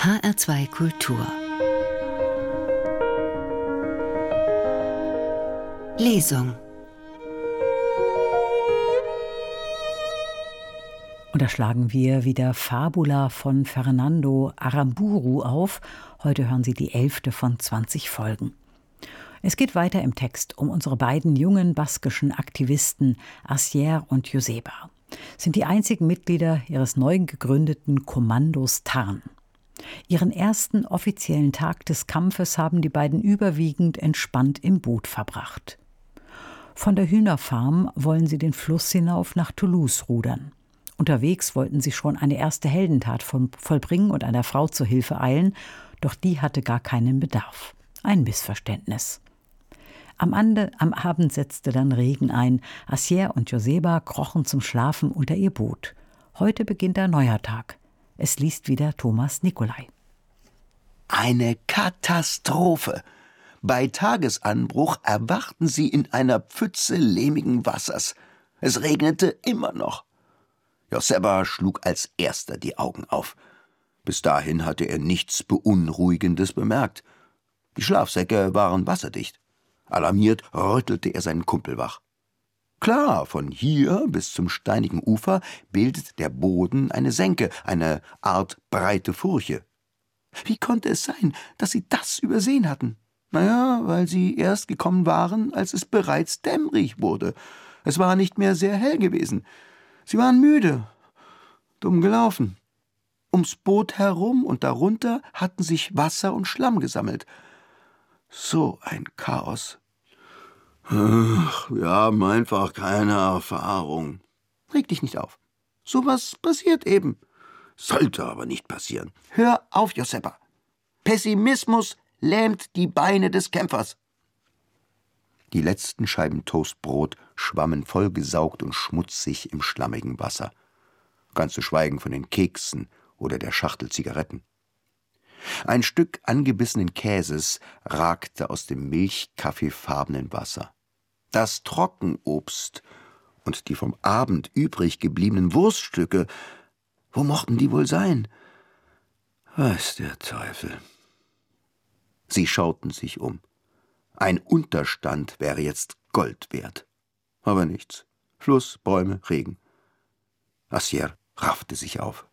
HR2 Kultur Lesung. Und da schlagen wir wieder Fabula von Fernando Aramburu auf. Heute hören Sie die 11. von 20 Folgen. Es geht weiter im Text um unsere beiden jungen baskischen Aktivisten Asier und Joseba. Sind die einzigen Mitglieder ihres neu gegründeten Kommandos Tarn. Ihren ersten offiziellen Tag des Kampfes haben die beiden überwiegend entspannt im Boot verbracht. Von der Hühnerfarm wollen sie den Fluss hinauf nach Toulouse rudern. Unterwegs wollten sie schon eine erste Heldentat vollbringen und einer Frau zu Hilfe eilen, doch die hatte gar keinen Bedarf. Ein Missverständnis. Am Abend setzte dann Regen ein. Asier und Joseba krochen zum Schlafen unter ihr Boot. Heute beginnt ein neuer Tag. Es liest wieder Thomas Nicolai. Eine Katastrophe! Bei Tagesanbruch erwachten sie in einer Pfütze lehmigen Wassers. Es regnete immer noch. Joseba schlug als erster die Augen auf. Bis dahin hatte er nichts Beunruhigendes bemerkt. Die Schlafsäcke waren wasserdicht. Alarmiert rüttelte er seinen Kumpel wach. Klar, von hier bis zum steinigen Ufer bildet der Boden eine Senke, eine Art breite Furche. Wie konnte es sein, dass sie das übersehen hatten? Naja, weil sie erst gekommen waren, als es bereits dämmerig wurde. Es war nicht mehr sehr hell gewesen. Sie waren müde, dumm gelaufen. Ums Boot herum und darunter hatten sich Wasser und Schlamm gesammelt. So ein Chaos. Ach, wir haben einfach keine Erfahrung. Reg dich nicht auf. Sowas passiert eben. Sollte aber nicht passieren. Hör auf, Joseba. Pessimismus lähmt die Beine des Kämpfers. Die letzten Scheiben Toastbrot schwammen vollgesaugt und schmutzig im schlammigen Wasser. Ganz zu schweigen von den Keksen oder der Schachtel Zigaretten. Ein Stück angebissenen Käses ragte aus dem milchkaffeefarbenen Wasser. Das Trockenobst und die vom Abend übrig gebliebenen Wurststücke, wo mochten die wohl sein? Weiß der Teufel. Sie schauten sich um. Ein Unterstand wäre jetzt Gold wert. Aber nichts. Fluss, Bäume, Regen. Asier raffte sich auf.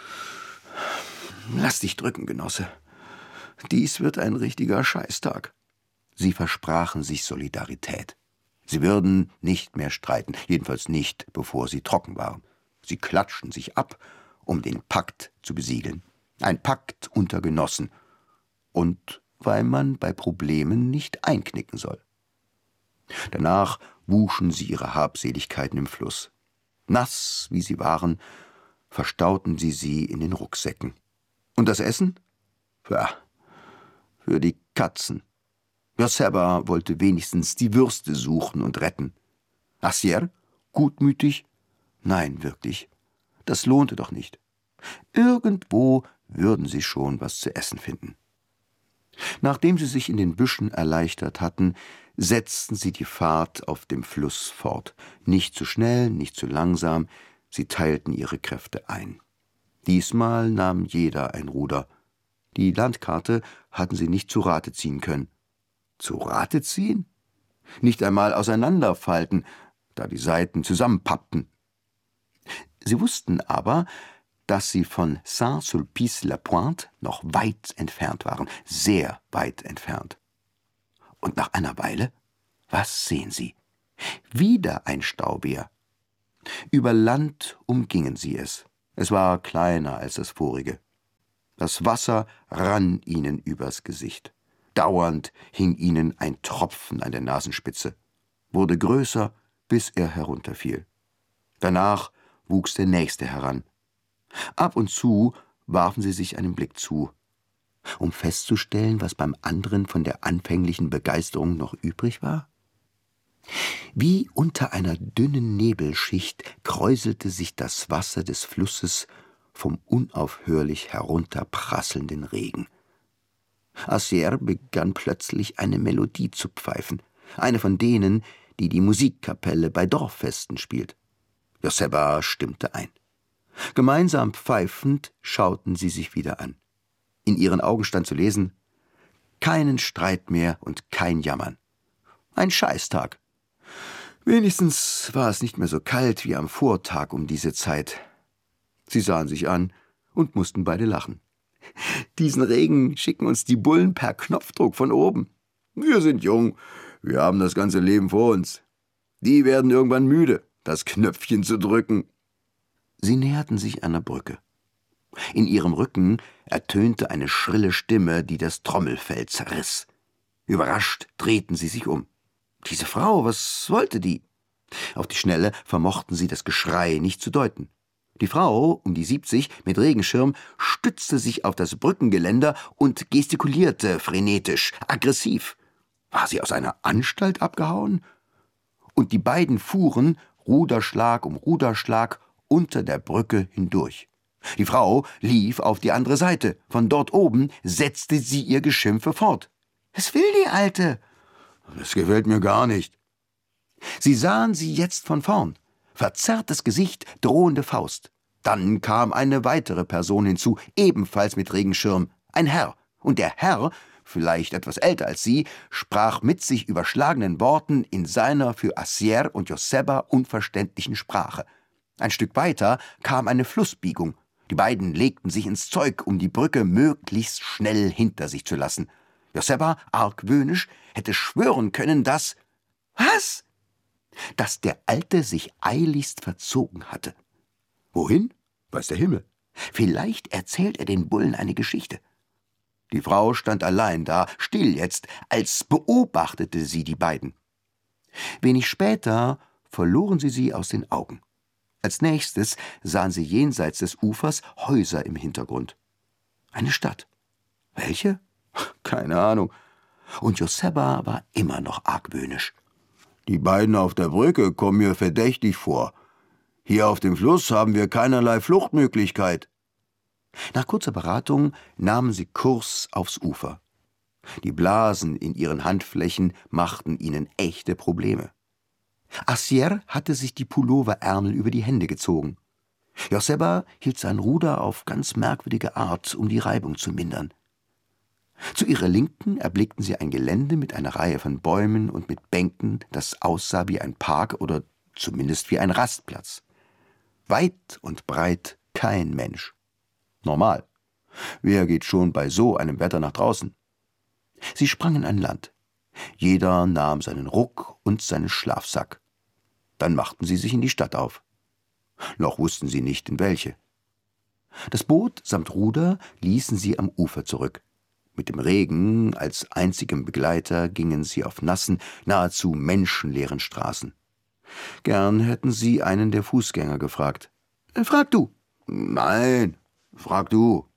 Lass dich drücken, Genosse. Dies wird ein richtiger Scheißtag. Sie versprachen sich Solidarität. Sie würden nicht mehr streiten, jedenfalls nicht, bevor sie trocken waren. Sie klatschten sich ab, um den Pakt zu besiegeln. Ein Pakt unter Genossen. Und weil man bei Problemen nicht einknicken soll. Danach wuschen sie ihre Habseligkeiten im Fluss. Nass, wie sie waren, verstauten sie in den Rucksäcken. Und das Essen? Ja, für die Katzen. Joseba wollte wenigstens die Würste suchen und retten. Asier? Gutmütig? Nein, wirklich. Das lohnte doch nicht. Irgendwo würden sie schon was zu essen finden. Nachdem sie sich in den Büschen erleichtert hatten, setzten sie die Fahrt auf dem Fluss fort. Nicht zu schnell, nicht zu langsam, sie teilten ihre Kräfte ein. Diesmal nahm jeder ein Ruder. Die Landkarte hatten sie nicht zu Rate ziehen können. Zu Rate ziehen? Nicht einmal auseinanderfalten, da die Seiten zusammenpappten. Sie wussten aber, dass sie von Saint-Sulpice-la-Pointe noch weit entfernt waren, sehr weit entfernt. Und nach einer Weile, was sehen sie? Wieder ein Stauwehr. Über Land umgingen sie es. Es war kleiner als das vorige. Das Wasser rann ihnen übers Gesicht. Dauernd hing ihnen ein Tropfen an der Nasenspitze, wurde größer, bis er herunterfiel. Danach wuchs der nächste heran. Ab und zu warfen sie sich einen Blick zu, um festzustellen, was beim anderen von der anfänglichen Begeisterung noch übrig war. Wie unter einer dünnen Nebelschicht kräuselte sich das Wasser des Flusses vom unaufhörlich herunterprasselnden Regen. Asier begann plötzlich eine Melodie zu pfeifen, eine von denen, die die Musikkapelle bei Dorffesten spielt. Joseba stimmte ein. Gemeinsam pfeifend schauten sie sich wieder an. In ihren Augen stand zu lesen: Keinen Streit mehr und kein Jammern. Ein Scheißtag. Wenigstens war es nicht mehr so kalt wie am Vortag um diese Zeit. Sie sahen sich an und mussten beide lachen. Diesen Regen schicken uns die Bullen per Knopfdruck von oben. Wir sind jung, wir haben das ganze Leben vor uns. Die werden irgendwann müde, das Knöpfchen zu drücken. Sie näherten sich einer Brücke. In ihrem Rücken ertönte eine schrille Stimme, die das Trommelfell zerriss. Überrascht drehten sie sich um. Diese Frau, was wollte die? Auf die Schnelle vermochten sie das Geschrei nicht zu deuten. Die Frau, um die 70, mit Regenschirm, stützte sich auf das Brückengeländer und gestikulierte frenetisch, aggressiv. War sie aus einer Anstalt abgehauen? Und die beiden fuhren, Ruderschlag um Ruderschlag, unter der Brücke hindurch. Die Frau lief auf die andere Seite. Von dort oben setzte sie ihr Geschimpfe fort. »Was will die Alte?« »Das gefällt mir gar nicht.« Sie sahen sie jetzt von vorn. Verzerrtes Gesicht, drohende Faust. Dann kam eine weitere Person hinzu, ebenfalls mit Regenschirm. Ein Herr. Und der Herr, vielleicht etwas älter als sie, sprach mit sich überschlagenen Worten in seiner für Assier und Joseba unverständlichen Sprache. Ein Stück weiter kam eine Flussbiegung. Die beiden legten sich ins Zeug, um die Brücke möglichst schnell hinter sich zu lassen. Joseba, argwöhnisch, hätte schwören können, dass... Was? Dass der Alte sich eiligst verzogen hatte. Wohin? Weiß der Himmel. Vielleicht erzählt er den Bullen eine Geschichte. Die Frau stand allein da, still jetzt, als beobachtete sie die beiden. Wenig später verloren sie aus den Augen. Als nächstes sahen sie jenseits des Ufers Häuser im Hintergrund. Eine Stadt. Welche? Keine Ahnung. Und Joseba war immer noch argwöhnisch. Die beiden auf der Brücke kommen mir verdächtig vor. Hier auf dem Fluss haben wir keinerlei Fluchtmöglichkeit. Nach kurzer Beratung nahmen sie Kurs aufs Ufer. Die Blasen in ihren Handflächen machten ihnen echte Probleme. Assier hatte sich die Pulloverärmel über die Hände gezogen. Joseba hielt sein Ruder auf ganz merkwürdige Art, um die Reibung zu mindern. Zu ihrer Linken erblickten sie ein Gelände mit einer Reihe von Bäumen und mit Bänken, das aussah wie ein Park oder zumindest wie ein Rastplatz. Weit und breit kein Mensch. Normal. Wer geht schon bei so einem Wetter nach draußen? Sie sprangen an Land. Jeder nahm seinen Ruck und seinen Schlafsack. Dann machten sie sich in die Stadt auf. Noch wussten sie nicht, in welche. Das Boot samt Ruder ließen sie am Ufer zurück. Mit dem Regen als einzigem Begleiter gingen sie auf nassen, nahezu menschenleeren Straßen. Gern hätten sie einen der Fußgänger gefragt. »Frag du!« »Nein, frag du!«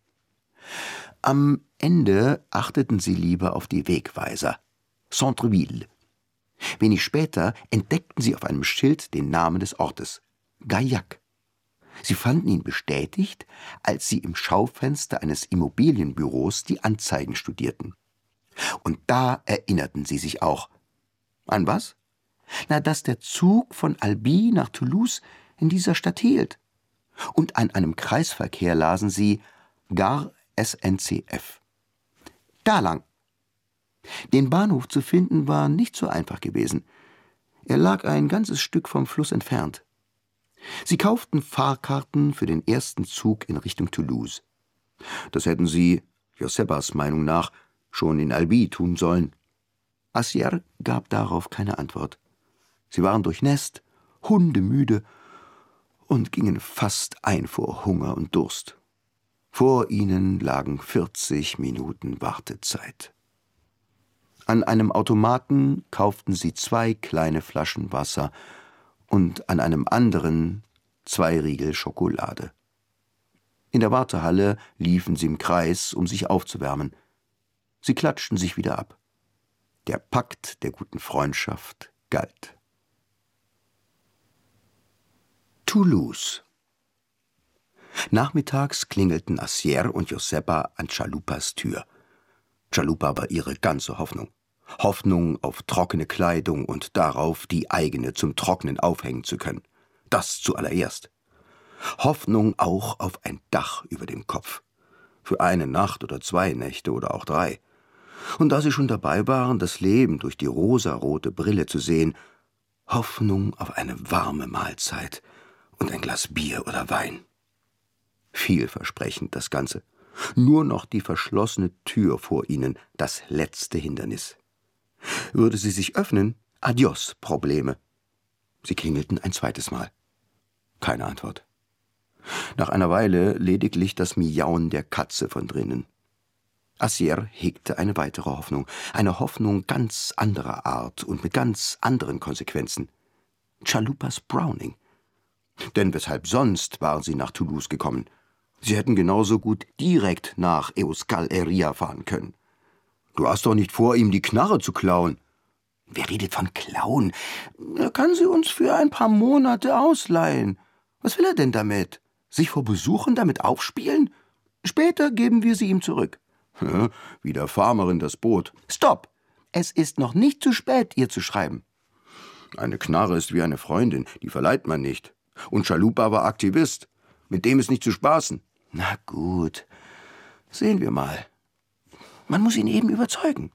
Am Ende achteten sie lieber auf die Wegweiser. Centreville. Wenig später entdeckten sie auf einem Schild den Namen des Ortes. Gaillac. Sie fanden ihn bestätigt, als sie im Schaufenster eines Immobilienbüros die Anzeigen studierten. Und da erinnerten sie sich auch. An was? Na, dass der Zug von Albi nach Toulouse in dieser Stadt hielt. Und an einem Kreisverkehr lasen sie Gare SNCF. Da lang. Den Bahnhof zu finden war nicht so einfach gewesen. Er lag ein ganzes Stück vom Fluss entfernt. Sie kauften Fahrkarten für den ersten Zug in Richtung Toulouse. Das hätten sie, Josebas Meinung nach, schon in Albi tun sollen. Assier gab darauf keine Antwort. Sie waren durchnässt, hundemüde und gingen fast ein vor Hunger und Durst. Vor ihnen lagen 40 Minuten Wartezeit. An einem Automaten kauften sie 2 kleine Flaschen Wasser und an einem anderen 2 Riegel Schokolade. In der Wartehalle liefen sie im Kreis, um sich aufzuwärmen. Sie klatschten sich wieder ab. Der Pakt der guten Freundschaft galt. Toulouse. Nachmittags klingelten Assier und Joseba an Chalupas Tür. Chalupa war ihre ganze Hoffnung. Hoffnung auf trockene Kleidung und darauf, die eigene zum Trocknen aufhängen zu können. Das zuallererst. Hoffnung auch auf ein Dach über dem Kopf. Für eine Nacht oder 2 Nächte oder auch 3. Und da sie schon dabei waren, das Leben durch die rosarote Brille zu sehen, Hoffnung auf eine warme Mahlzeit und ein Glas Bier oder Wein. Vielversprechend das Ganze. Nur noch die verschlossene Tür vor ihnen, das letzte Hindernis. Würde sie sich öffnen, adios, Probleme. Sie klingelten ein zweites Mal. Keine Antwort. Nach einer Weile lediglich das Miauen der Katze von drinnen. Assier hegte eine weitere Hoffnung, eine Hoffnung ganz anderer Art und mit ganz anderen Konsequenzen. Chalupas Browning. Denn weshalb sonst waren sie nach Toulouse gekommen? Sie hätten genauso gut direkt nach Euskal-Herria fahren können. Du hast doch nicht vor, ihm die Knarre zu klauen. Wer redet von klauen? Er kann sie uns für ein paar Monate ausleihen. Was will er denn damit? Sich vor Besuchen damit aufspielen? Später geben wir sie ihm zurück. Wie der Farmerin das Boot. Stopp! Es ist noch nicht zu spät, ihr zu schreiben. Eine Knarre ist wie eine Freundin, die verleiht man nicht. Und Chalupa war Aktivist. Mit dem ist nicht zu spaßen. Na gut, sehen wir mal. Man muss ihn eben überzeugen.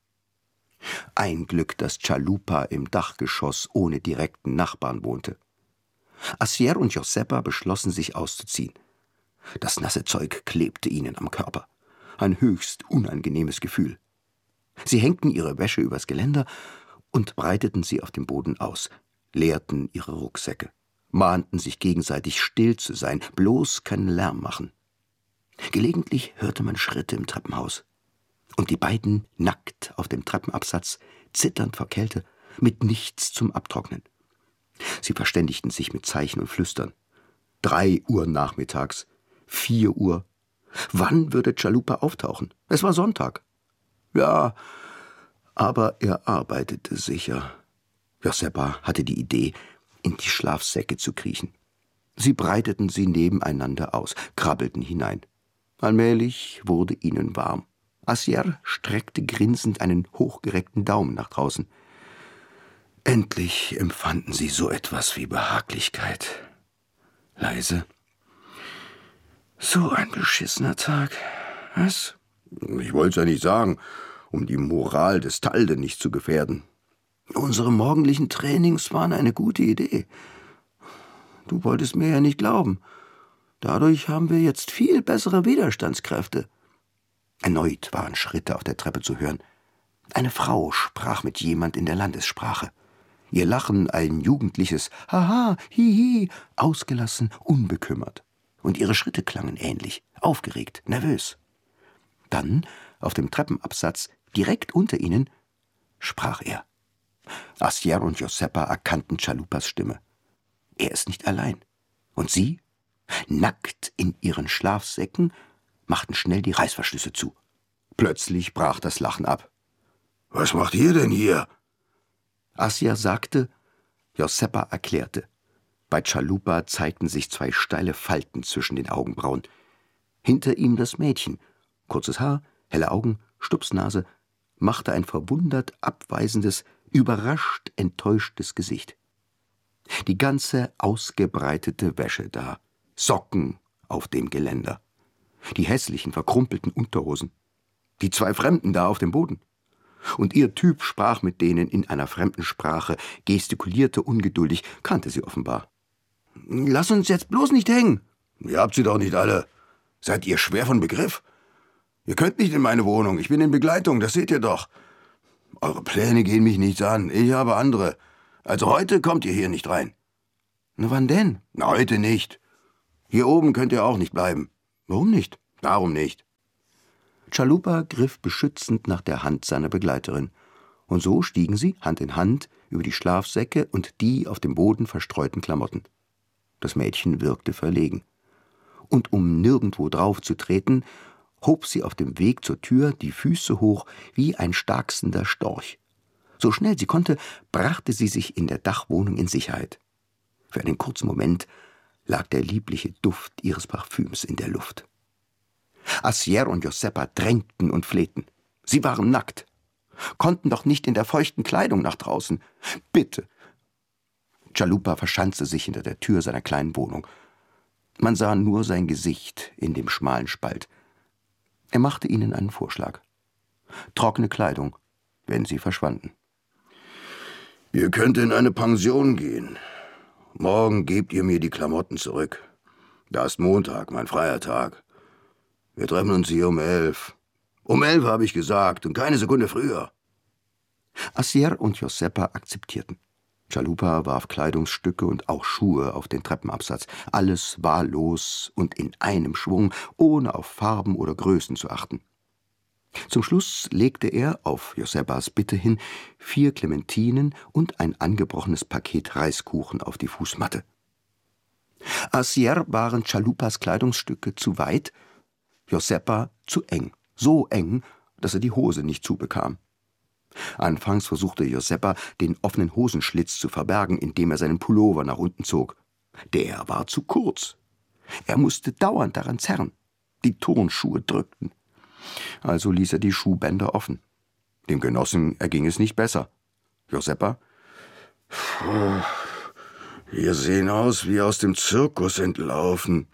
Ein Glück, dass Chalupa im Dachgeschoss ohne direkten Nachbarn wohnte. Assier und Josepa beschlossen, sich auszuziehen. Das nasse Zeug klebte ihnen am Körper. Ein höchst unangenehmes Gefühl. Sie hängten ihre Wäsche übers Geländer und breiteten sie auf dem Boden aus, leerten ihre Rucksäcke, mahnten sich gegenseitig still zu sein, bloß keinen Lärm machen. Gelegentlich hörte man Schritte im Treppenhaus. Und die beiden nackt auf dem Treppenabsatz, zitternd vor Kälte, mit nichts zum Abtrocknen. Sie verständigten sich mit Zeichen und Flüstern. 3 Uhr nachmittags, 4 Uhr. Wann würde Chalupa auftauchen? Es war Sonntag. Ja, aber er arbeitete sicher. Josepa hatte die Idee, in die Schlafsäcke zu kriechen. Sie breiteten sie nebeneinander aus, krabbelten hinein. Allmählich wurde ihnen warm. Assier streckte grinsend einen hochgereckten Daumen nach draußen. Endlich empfanden sie so etwas wie Behaglichkeit. Leise. So ein beschissener Tag. Was? Ich wollte es ja nicht sagen, um die Moral des Talde nicht zu gefährden. Unsere morgendlichen Trainings waren eine gute Idee. Du wolltest mir ja nicht glauben. Dadurch haben wir jetzt viel bessere Widerstandskräfte. Erneut waren Schritte auf der Treppe zu hören. Eine Frau sprach mit jemand in der Landessprache. Ihr Lachen ein jugendliches Haha, Hihi, ausgelassen, unbekümmert. Und ihre Schritte klangen ähnlich, aufgeregt, nervös. Dann, auf dem Treppenabsatz, direkt unter ihnen, sprach er. Assier und Josepa erkannten Chalupas Stimme. Er ist nicht allein. Und sie, nackt in ihren Schlafsäcken, machten schnell die Reißverschlüsse zu. Plötzlich brach das Lachen ab. »Was macht ihr denn hier?« Assier sagte, Josepa erklärte. Bei Chalupa zeigten sich 2 steile Falten zwischen den Augenbrauen. Hinter ihm das Mädchen, kurzes Haar, helle Augen, Stupsnase, machte ein verwundert abweisendes, überrascht enttäuschtes Gesicht. Die ganze ausgebreitete Wäsche da, Socken auf dem Geländer, die hässlichen, verkrumpelten Unterhosen, die 2 Fremden da auf dem Boden. Und ihr Typ sprach mit denen in einer fremden Sprache, gestikulierte ungeduldig, kannte sie offenbar. »Lass uns jetzt bloß nicht hängen!« »Ihr habt sie doch nicht alle. Seid ihr schwer von Begriff? Ihr könnt nicht in meine Wohnung, ich bin in Begleitung, das seht ihr doch. Eure Pläne gehen mich nichts an, ich habe andere. Also heute kommt ihr hier nicht rein.« »Na, wann denn?« »Na, heute nicht. Hier oben könnt ihr auch nicht bleiben.« »Warum nicht?« »Darum nicht.« Chalupa griff beschützend nach der Hand seiner Begleiterin. Und so stiegen sie, Hand in Hand, über die Schlafsäcke und die auf dem Boden verstreuten Klamotten. Das Mädchen wirkte verlegen. Und um nirgendwo drauf zu treten, hob sie auf dem Weg zur Tür die Füße hoch wie ein starksender Storch. So schnell sie konnte, brachte sie sich in der Dachwohnung in Sicherheit. Für einen kurzen Moment lag der liebliche Duft ihres Parfüms in der Luft. Assier und Josepa drängten und flehten. Sie waren nackt, konnten doch nicht in der feuchten Kleidung nach draußen. Bitte! Chalupa verschanzte sich hinter der Tür seiner kleinen Wohnung. Man sah nur sein Gesicht in dem schmalen Spalt. Er machte ihnen einen Vorschlag. Trockene Kleidung, wenn sie verschwanden. »Ihr könnt in eine Pension gehen. Morgen gebt ihr mir die Klamotten zurück. Da ist Montag, mein freier Tag. Wir treffen uns hier um 11. Um 11 habe ich gesagt und keine Sekunde früher.« Assier und Josepa akzeptierten. Chalupa warf Kleidungsstücke und auch Schuhe auf den Treppenabsatz. Alles wahllos und in einem Schwung, ohne auf Farben oder Größen zu achten. Zum Schluss legte er, auf Josepas Bitte hin, 4 Clementinen und ein angebrochenes Paket Reiskuchen auf die Fußmatte. Assier waren Chalupas Kleidungsstücke zu weit, Josepa zu eng. So eng, dass er die Hose nicht zubekam. Anfangs versuchte Josepa, den offenen Hosenschlitz zu verbergen, indem er seinen Pullover nach unten zog. Der war zu kurz. Er musste dauernd daran zerren. Die Turnschuhe drückten. Also ließ er die Schuhbänder offen. Dem Genossen erging es nicht besser. Josepa: »Wir sehen aus wie aus dem Zirkus entlaufen.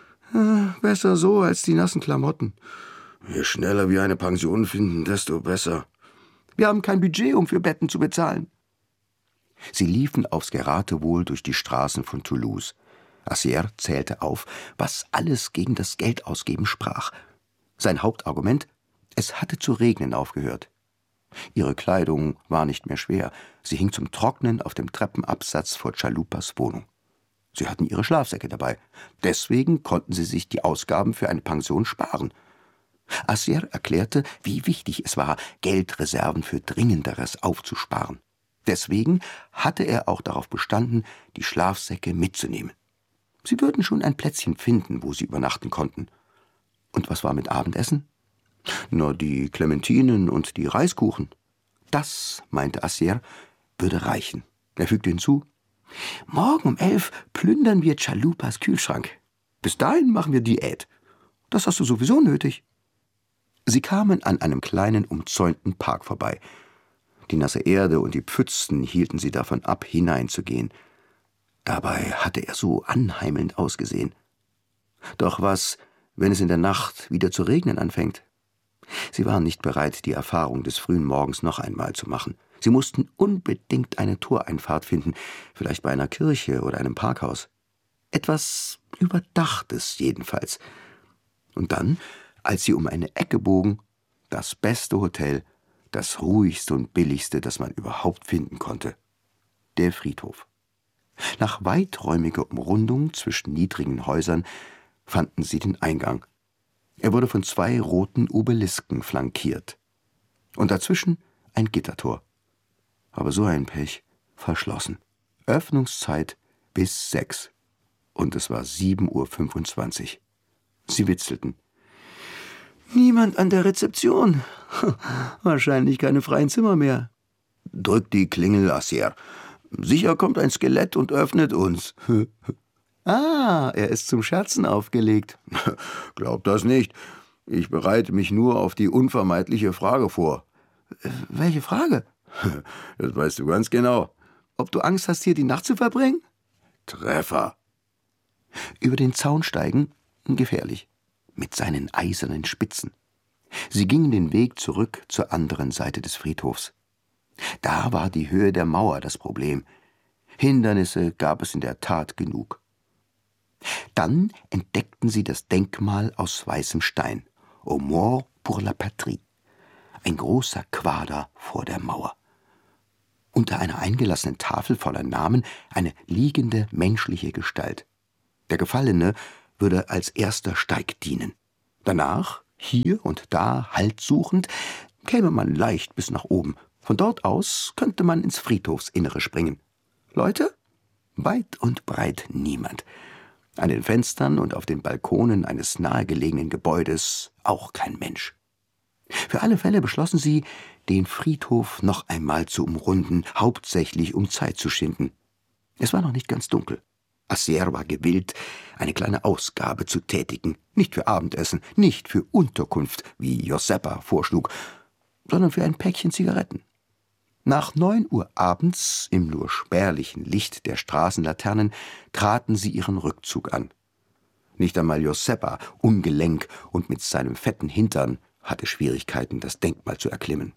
Besser so als die nassen Klamotten. Je schneller wir eine Pension finden, desto besser. Wir haben kein Budget, um für Betten zu bezahlen.« Sie liefen aufs Geratewohl durch die Straßen von Toulouse. Assier zählte auf, was alles gegen das Geldausgeben sprach. Sein Hauptargument: es hatte zu regnen aufgehört. Ihre Kleidung war nicht mehr schwer. Sie hing zum Trocknen auf dem Treppenabsatz vor Chalupas Wohnung. Sie hatten ihre Schlafsäcke dabei. Deswegen konnten sie sich die Ausgaben für eine Pension sparen. Assier erklärte, wie wichtig es war, Geldreserven für Dringenderes aufzusparen. Deswegen hatte er auch darauf bestanden, die Schlafsäcke mitzunehmen. Sie würden schon ein Plätzchen finden, wo sie übernachten konnten. Und was war mit Abendessen? Nur die Clementinen und die Reiskuchen. Das, meinte Assier, würde reichen. Er fügte hinzu: »Morgen um 11 plündern wir Chalupas Kühlschrank. Bis dahin machen wir Diät. Das hast du sowieso nötig.« Sie kamen an einem kleinen, umzäunten Park vorbei. Die nasse Erde und die Pfützen hielten sie davon ab, hineinzugehen. Dabei hatte er so anheimelnd ausgesehen. Doch was, wenn es in der Nacht wieder zu regnen anfängt? Sie waren nicht bereit, die Erfahrung des frühen Morgens noch einmal zu machen. Sie mussten unbedingt eine Toreinfahrt finden, vielleicht bei einer Kirche oder einem Parkhaus. Etwas Überdachtes jedenfalls. Und dann, als sie um eine Ecke bogen, das beste Hotel, das ruhigste und billigste, das man überhaupt finden konnte. Der Friedhof. Nach weiträumiger Umrundung zwischen niedrigen Häusern fanden sie den Eingang. Er wurde von 2 roten Obelisken flankiert. Und dazwischen ein Gittertor. Aber so ein Pech, verschlossen. Öffnungszeit bis 6. Und es war 7:25 Uhr. Sie witzelten. »Niemand an der Rezeption. Wahrscheinlich keine freien Zimmer mehr.« »Drückt die Klingel, Assier. Sicher kommt ein Skelett und öffnet uns.« »Ah, er ist zum Scherzen aufgelegt.« »Glaub das nicht. Ich bereite mich nur auf die unvermeidliche Frage vor.« »Welche Frage?« »Das weißt du ganz genau.« »Ob du Angst hast, hier die Nacht zu verbringen?« »Treffer.« Über den Zaun steigen, gefährlich. Mit seinen eisernen Spitzen. Sie gingen den Weg zurück zur anderen Seite des Friedhofs. Da war die Höhe der Mauer das Problem. Hindernisse gab es in der Tat genug. Dann entdeckten sie das Denkmal aus weißem Stein. Aux morts pour la patrie. Ein großer Quader vor der Mauer. Unter einer eingelassenen Tafel voller Namen eine liegende menschliche Gestalt. Der Gefallene würde als erster Steig dienen. Danach, hier und da Halt suchend, käme man leicht bis nach oben. Von dort aus könnte man ins Friedhofsinnere springen. Leute? Weit und breit niemand. An den Fenstern und auf den Balkonen eines nahegelegenen Gebäudes auch kein Mensch. Für alle Fälle beschlossen sie, den Friedhof noch einmal zu umrunden, hauptsächlich um Zeit zu schinden. Es war noch nicht ganz dunkel. Assier war gewillt, eine kleine Ausgabe zu tätigen. Nicht für Abendessen, nicht für Unterkunft, wie Josepa vorschlug, sondern für ein Päckchen Zigaretten. Nach 9 Uhr abends, im nur spärlichen Licht der Straßenlaternen, traten sie ihren Rückzug an. Nicht einmal Josepa, ungelenk und mit seinem fetten Hintern, hatte Schwierigkeiten, das Denkmal zu erklimmen.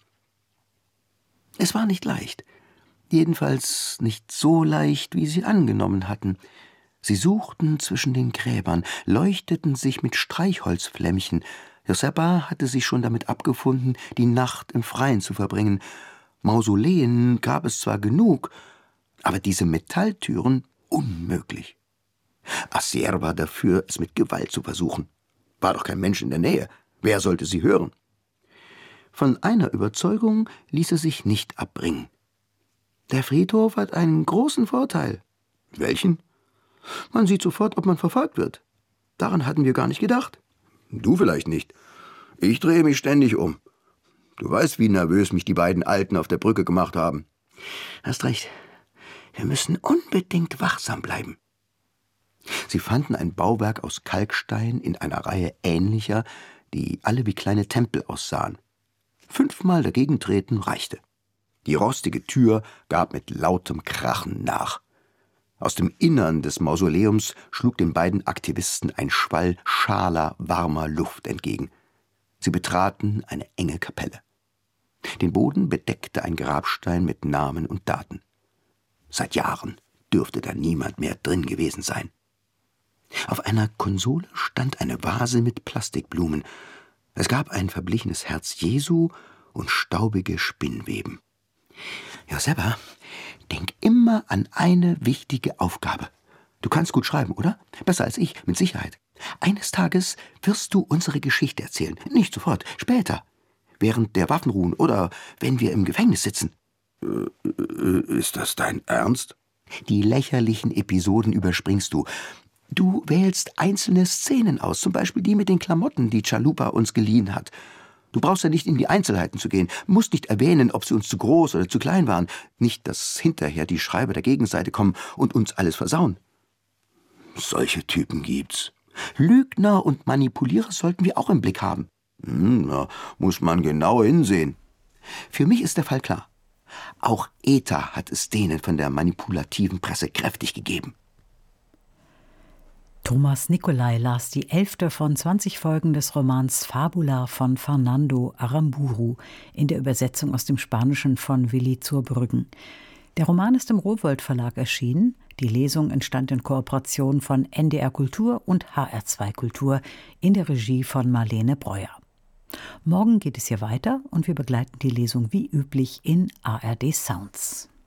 Es war nicht leicht. Jedenfalls nicht so leicht, wie sie angenommen hatten. Sie suchten zwischen den Gräbern, leuchteten sich mit Streichholzflämmchen. Josepa hatte sich schon damit abgefunden, die Nacht im Freien zu verbringen. Mausoleen gab es zwar genug, aber diese Metalltüren unmöglich. Assier war dafür, es mit Gewalt zu versuchen. War doch kein Mensch in der Nähe. Wer sollte sie hören? Von einer Überzeugung ließ er sich nicht abbringen. Der Friedhof hat einen großen Vorteil. Welchen? Man sieht sofort, ob man verfolgt wird. Daran hatten wir gar nicht gedacht. Du vielleicht nicht. Ich drehe mich ständig um. Du weißt, wie nervös mich die beiden Alten auf der Brücke gemacht haben. Hast recht. Wir müssen unbedingt wachsam bleiben. Sie fanden ein Bauwerk aus Kalkstein in einer Reihe ähnlicher, die alle wie kleine Tempel aussahen. 5-mal dagegen treten reichte. Die rostige Tür gab mit lautem Krachen nach. Aus dem Innern des Mausoleums schlug den beiden Aktivisten ein Schwall schaler, warmer Luft entgegen. Sie betraten eine enge Kapelle. Den Boden bedeckte ein Grabstein mit Namen und Daten. Seit Jahren dürfte da niemand mehr drin gewesen sein. Auf einer Konsole stand eine Vase mit Plastikblumen. Es gab ein verblichenes Herz Jesu und staubige Spinnweben. Josepa, denk immer an eine wichtige Aufgabe. Du kannst gut schreiben, oder? Besser als ich, mit Sicherheit. Eines Tages wirst du unsere Geschichte erzählen. Nicht sofort, später. Während der Waffenruhen oder wenn wir im Gefängnis sitzen. Ist das dein Ernst? Die lächerlichen Episoden überspringst du. Du wählst einzelne Szenen aus, zum Beispiel die mit den Klamotten, die Chalupa uns geliehen hat. Du brauchst ja nicht in die Einzelheiten zu gehen, musst nicht erwähnen, ob sie uns zu groß oder zu klein waren. Nicht, dass hinterher die Schreiber der Gegenseite kommen und uns alles versauen. Solche Typen gibt's. Lügner und Manipulierer sollten wir auch im Blick haben. Da muss man genau hinsehen. Für mich ist der Fall klar. Auch ETA hat es denen von der manipulativen Presse kräftig gegeben. Thomas Nicolai las die 11. von 20 Folgen des Romans Fabula von Fernando Aramburu in der Übersetzung aus dem Spanischen von Willi Zurbrüggen. Der Roman ist im Rowohlt Verlag erschienen. Die Lesung entstand in Kooperation von NDR Kultur und HR2 Kultur in der Regie von Marlene Breuer. Morgen geht es hier weiter und wir begleiten die Lesung wie üblich in ARD Sounds.